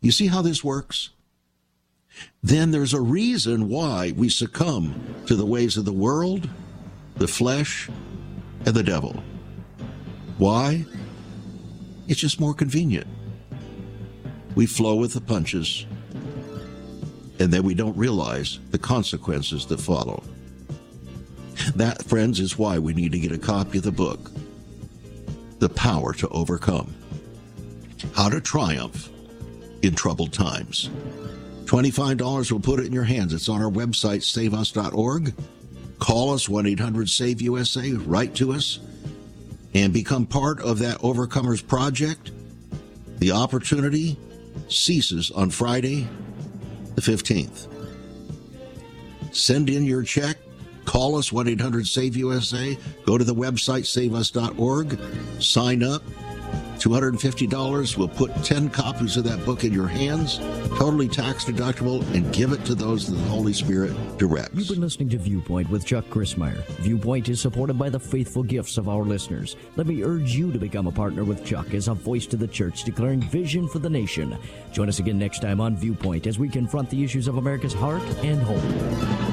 You see how this works? Then there's a reason why we succumb to the ways of the world, the flesh, and the devil. Why? It's just more convenient. We flow with the punches, and then we don't realize the consequences that follow. That, friends, is why we need to get a copy of the book, The Power to Overcome: How to Triumph in Troubled Times. $25 will put it in your hands. It's on our website, saveus.org. Call us, 1-800-SAVE-USA. Write to us and become part of that Overcomers Project. The opportunity ceases on Friday, the 15th. Send in your check. Call us, 1-800-SAVE-USA. Go to the website, saveus.org. Sign up. $250. We'll put 10 copies of that book in your hands, totally tax deductible, and give it to those that the Holy Spirit directs. You've been listening to Viewpoint with Chuck Crismier. Viewpoint is supported by the faithful gifts of our listeners. Let me urge you to become a partner with Chuck as a voice to the church declaring vision for the nation. Join us again next time on Viewpoint as we confront the issues of America's heart and home.